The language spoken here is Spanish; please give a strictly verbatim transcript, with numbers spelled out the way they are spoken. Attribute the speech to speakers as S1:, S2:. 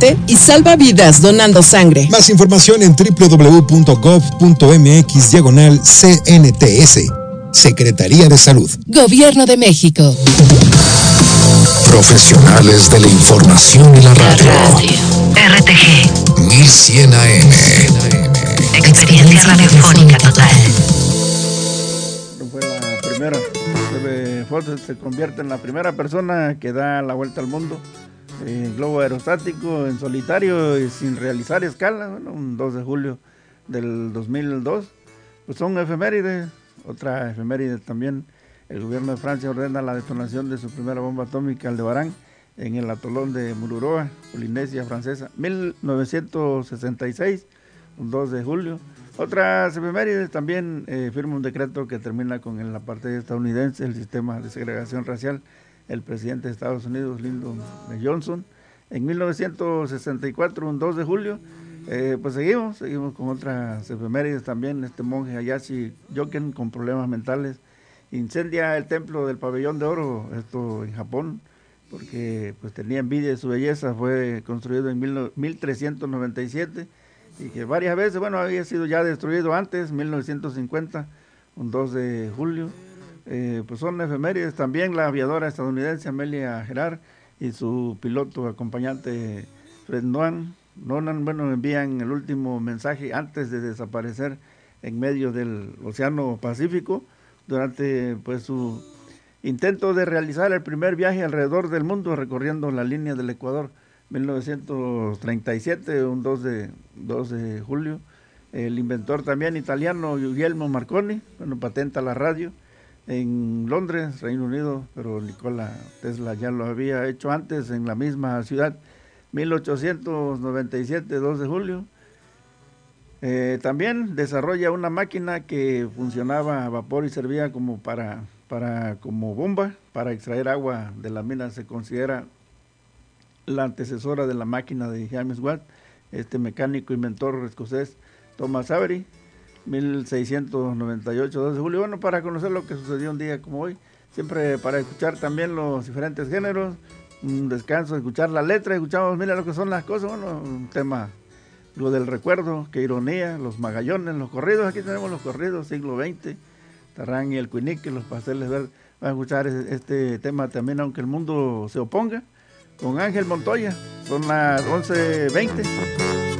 S1: muerte y salva vidas donando sangre.
S2: Más información en doble u doble u doble u punto gov punto eme equis diagonal C N T S. Secretaría de Salud.
S1: Gobierno de México.
S3: Profesionales de la información y la radio.
S4: Radio. R T G.
S3: mil cien A M.
S4: Experiencia radiofónica total.
S5: Fue la primera. Foster se convierte en la primera persona que da la vuelta al mundo en globo aerostático, en solitario y sin realizar escala. Bueno, un dos de julio del dos mil dos. Pues son efemérides. Otra efeméride también. El gobierno de Francia ordena la detonación de su primera bomba atómica, Aldebarán, en el atolón de Mururoa, Polinesia Francesa, mil novecientos sesenta y seis, un dos de julio. Otras efemérides también, eh, firma un decreto que termina con el apartheid estadounidense, el sistema de segregación racial, el presidente de Estados Unidos, Lyndon Johnson, en mil novecientos sesenta y cuatro, un dos de julio. Eh, pues seguimos, seguimos con otras efemérides también. Este monje Hayashi Yoken, con problemas mentales, incendia el templo del Pabellón de Oro, esto en Japón, porque pues tenía envidia de su belleza. Fue construido en mil trescientos noventa y siete y que varias veces, bueno, había sido ya destruido antes, mil novecientos cincuenta, un dos de julio. Eh, pues son efemérides también. La aviadora estadounidense Amelia Gerard y su piloto acompañante Fred Nolan, Nolan, bueno, envían el último mensaje antes de desaparecer en medio del Océano Pacífico, durante pues su intento de realizar el primer viaje alrededor del mundo recorriendo la línea del Ecuador, mil novecientos treinta y siete, un dos de julio. El inventor también italiano Guglielmo Marconi, bueno, patenta la radio en Londres, Reino Unido, pero Nikola Tesla ya lo había hecho antes en la misma ciudad, mil ochocientos noventa y siete, dos de julio. Eh, también desarrolla una máquina que funcionaba a vapor y servía como para, para como bomba para extraer agua de la mina. Se considera la antecesora de la máquina de James Watt, este mecánico inventor escocés Thomas Avery, mil seiscientos noventa y ocho, dos de julio. Bueno, para conocer lo que sucedió un día como hoy, siempre para escuchar también los diferentes géneros, un descanso, escuchar la letra, escuchamos, mira lo que son las cosas, bueno, un tema, lo del recuerdo, qué ironía, los magallones, los corridos. Aquí tenemos los corridos, siglo veinte, Tarrán y el Cuinique, los pasteles verdes. Van a escuchar este tema también, aunque el mundo se oponga, con Ángel Montoya. Son las once veinte.